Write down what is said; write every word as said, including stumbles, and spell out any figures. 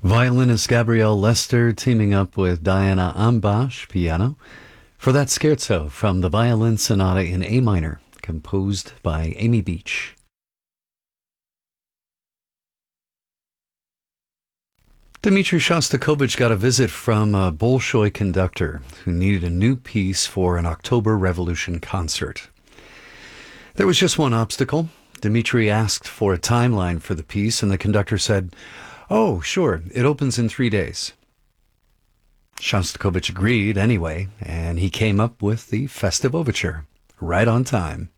Violinist Gabrielle Lester teaming up with Diana Ambash, piano, for that scherzo from the Violin Sonata in A minor, composed by Amy Beach. Dmitri Shostakovich got a visit from a Bolshoi conductor who needed a new piece for an October Revolution concert. There was just one obstacle. Dmitri asked for a timeline for the piece, and the conductor said, "Oh, sure, it opens in three days." Shostakovich agreed anyway, and he came up with the festive overture, right on time.